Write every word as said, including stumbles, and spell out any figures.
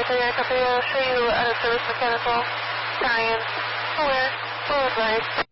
three, I copy, I'll show you out of service mechanical, Brian, aware, full advice.